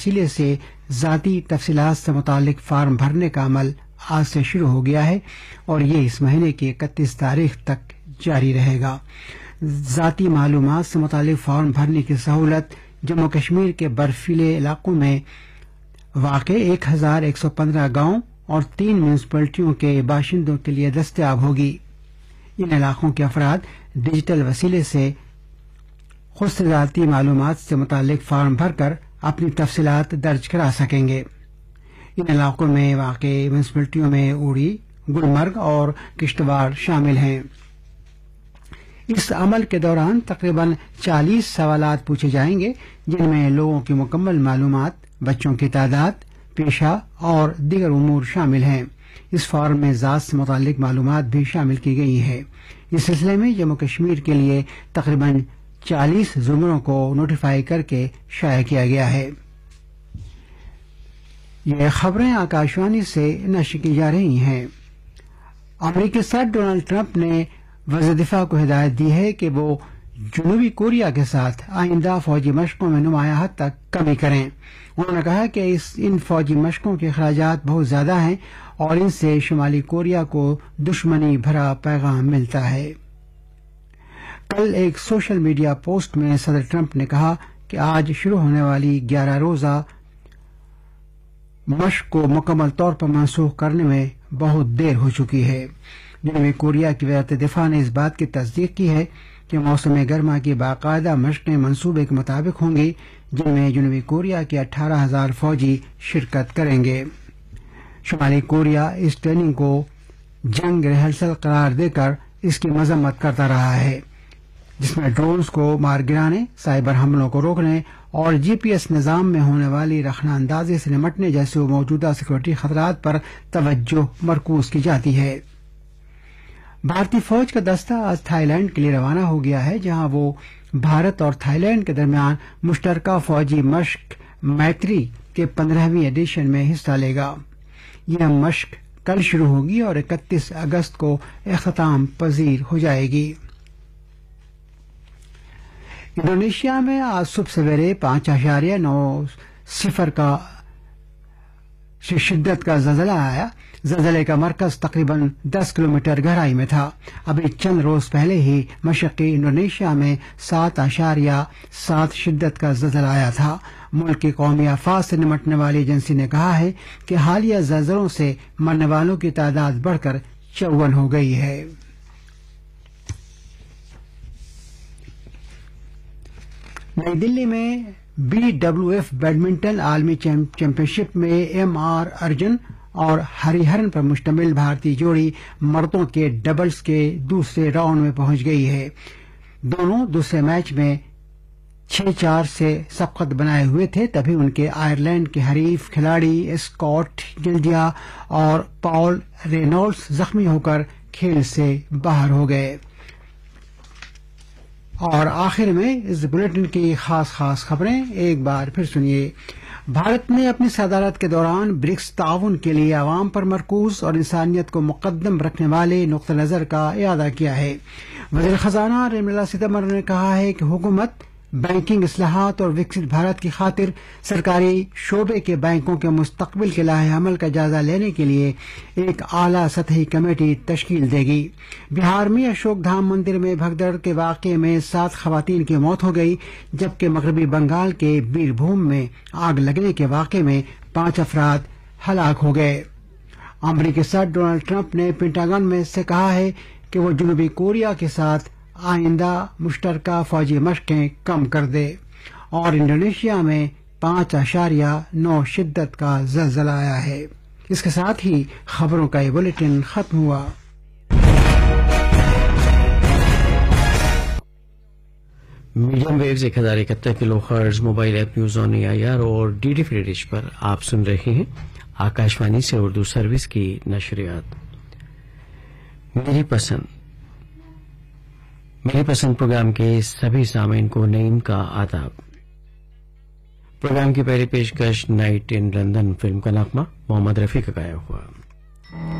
وسیلے سے ذاتی تفصیلات سے متعلق فارم بھرنے کا عمل آج سے شروع ہو گیا ہے اور یہ اس مہینے کی 31 تاریخ تک جاری رہے گا۔ ذاتی معلومات سے متعلق فارم بھرنے کی سہولت جموں کشمیر کے برفیلے علاقوں میں واقع 1115 گاؤں اور 3 میونسپلٹیوں کے باشندوں کے لیے دستیاب ہوگی۔ ان علاقوں کے افراد ڈیجیٹل وسیلے سے خود سے ذاتی معلومات سے متعلق فارم بھر کر اپنی تفصیلات درج کرا سکیں گے۔ ان علاقوں میں واقع میونسپلٹیوں میں اوڑی، گلمرگ اور کشتواڑ شامل ہیں۔ اس عمل کے دوران تقریباً 40 سوالات پوچھے جائیں گے، جن میں لوگوں کی مکمل معلومات، بچوں کی تعداد، پیشہ اور دیگر امور شامل ہیں۔ اس فارم میں ذات سے متعلق معلومات بھی شامل کی گئی ہیں۔ اس سلسلے میں جموں کشمیر کے لیے تقریباً 40 زمروں کو نوٹیفائی کر کے شائع کیا گیا ہے۔ یہ خبریں آکاشوانی سے نشر کی جا رہی ہیں۔ امریکی صدر ڈونلڈ ٹرمپ نے وزیر دفاع کو ہدایت دی ہے کہ وہ جنوبی کوریا کے ساتھ آئندہ فوجی مشقوں میں نمایاں حد تک کمی کریں۔ انہوں نے کہا کہ ان فوجی مشقوں کے اخراجات بہت زیادہ ہیں اور ان سے شمالی کوریا کو دشمنی بھرا پیغام ملتا ہے۔ کل ایک سوشل میڈیا پوسٹ میں صدر ٹرمپ نے کہا کہ آج شروع ہونے والی 11 روزہ مشق کو مکمل طور پر منسوخ کرنے میں بہت دیر ہو چکی ہے۔ جنوبی کوریا کی وزارت دفاع نے اس بات کی تصدیق کی ہے کہ موسم گرما کی باقاعدہ مشقیں منصوبے کے مطابق ہوں گی، جن میں جنوبی کوریا کے 18,000 فوجی شرکت کریں گے۔ شمالی کوریا اس ٹریننگ کو جنگ ریہرسل قرار دے کر اس کی مذمت کرتا رہا ہے، جس میں ڈرونز کو مار گرانے، سائبر حملوں کو روکنے اور GPS نظام میں ہونے والی رخنہ اندازی سے نمٹنے جیسے موجودہ سیکورٹی خطرات پر توجہ مرکوز کی جاتی ہے۔ بھارتی فوج کا دستہ آج تھائی لینڈ کے لیے روانہ ہو گیا ہے، جہاں وہ بھارت اور تھائی لینڈ کے درمیان مشترکہ فوجی مشق میتری کے 15ویں ایڈیشن میں حصہ لے گا۔ یہ مشق کل شروع ہوگی اور 31 اگست کو اختتام پذیر ہو جائے گی۔ انڈونیشیا میں آج صبح سویرے 5.90 کا شدت کا زلزلہ آیا۔ زلزلے کا مرکز تقریباً 10 کلومیٹر گہرائی میں تھا۔ ابھی چند روز پہلے ہی مشرقی انڈونیشیا میں 7.7 شدت کا زلزلہ آیا تھا۔ ملک کی قومی آفات سے نمٹنے والی ایجنسی نے کہا ہے کہ حالیہ زلزلوں سے مرنے والوں کی تعداد بڑھ کر 54 ہو گئی ہے۔ نئی دلی میں BWF بیڈمنٹن عالمی چیمپئن شپ میں M.R. ارجن اور ہری ہرن پر مشتمل بھارتی جوڑی مردوں کے ڈبلز کے دوسرے راؤنڈ میں پہنچ گئی ہے۔ دونوں دوسرے میچ میں 6-4 سے سبقت بنائے ہوئے تھے، تبھی ان کے آئرلینڈ کے حریف کھلاڑی اسکاٹ گلڈیا اور پاول رینولڈس زخمی ہو کر کھیل سے باہر ہو گئے۔ اور آخر میں اس بلیٹن کی خاص خبریں ایک بار پھر سنیے۔ بھارت نے اپنی صدارت کے دوران برکس تعاون کے لیے عوام پر مرکوز اور انسانیت کو مقدم رکھنے والے نقطہ نظر کا اعادہ کیا ہے۔ وزیر خزانہ نرملا سیتارمن نے کہا ہے کہ حکومت بینکنگ اصلاحات اور وکست بھارت کی خاطر سرکاری شعبے کے بینکوں کے مستقبل کے لائحہ عمل کا جائزہ لینے کے لیے ایک اعلیٰ سطحی کمیٹی تشکیل دے گی۔ بہار میں اشوک دھام مندر میں بھگدڑ کے واقعے میں 7 خواتین کی موت ہو گئی، جبکہ مغربی بنگال کے بیر بھوم میں آگ لگنے کے واقعے میں 5 افراد ہلاک ہو گئے۔ امریکی صدر ڈونلڈ ٹرمپ نے پینٹاگن میں سے کہا ہے کہ وہ جنوبی کوریا کے ساتھ آئندہ مشترکہ فوجی مشقیں کم کر دے، اور انڈونیشیا میں 5.9 شدت کا زلزلہ آیا ہے۔ اس کے ساتھ ہی خبروں کا یہ بلیٹن ختم ہوا۔ Medium views 1071 kilo hertz mobile app news on AIR اور DD فری ڈش پر آپ سن رہے ہیں آکاشوانی سے اردو سروس کی نشریات۔ میری پسند پروگرام کے سبھی سامعین کو نعیم کا آداب۔ پروگرام کی پہلی پیشکش نائٹ ان لندن فلم کا نغمہ محمد رفیع کا گایا ہوا۔